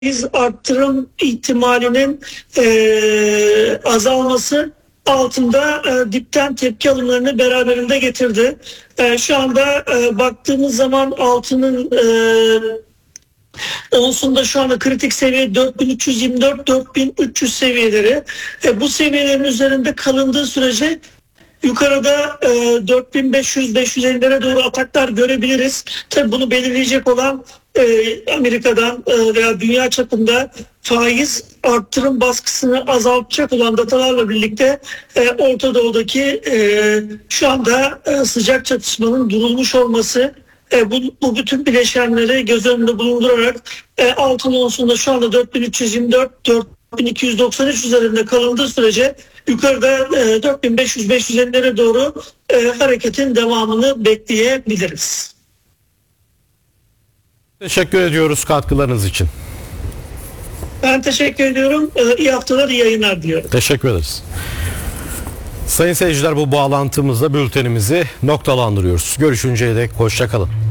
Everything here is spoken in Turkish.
faiz arttırım ihtimalinin azalması altında dipten tepki alımlarını beraberinde getirdi. Şu anda baktığımız zaman altının onsunda şu anda kritik seviye 4324-4300 seviyeleri. Bu seviyelerin üzerinde kalındığı sürece yukarıda 4500-550'lere doğru ataklar görebiliriz. Tabii bunu belirleyecek olan Amerika'dan veya dünya çapında faiz arttırım baskısını azaltacak olan datalarla birlikte Orta Doğu'daki şu anda sıcak çatışmanın durulmuş olması, bu bütün bileşenleri göz önünde bulundurarak altın onsunda şu anda 4324-4293 üzerinde kalındığı sürece yukarıda 4500-550'lere doğru hareketin devamını bekleyebiliriz. Teşekkür ediyoruz katkılarınız için. Ben teşekkür ediyorum. İyi haftalar, iyi yayınlar diliyorum. Teşekkür ederiz. Sayın seyirciler, bu bağlantımızla bültenimizi noktalandırıyoruz. Görüşünceye dek hoşça kalın.